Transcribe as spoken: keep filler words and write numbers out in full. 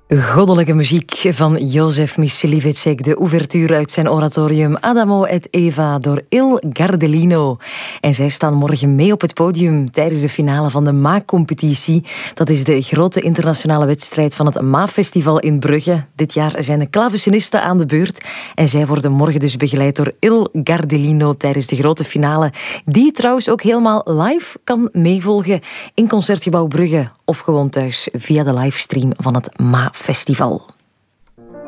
Goddelijke muziek van Josef Mislivecek, de ouverture uit zijn oratorium Adamo et Eva door Il Gardelino. En zij staan morgen mee op het podium tijdens de finale van de M A-competitie. Dat is de grote internationale wedstrijd van het M A-festival in Brugge. Dit jaar zijn de klavecinisten aan de beurt en zij worden morgen dus begeleid door Il Gardelino tijdens de grote finale, die trouwens ook helemaal live kan meevolgen in Concertgebouw Brugge of gewoon thuis via de livestream van het M A-festival.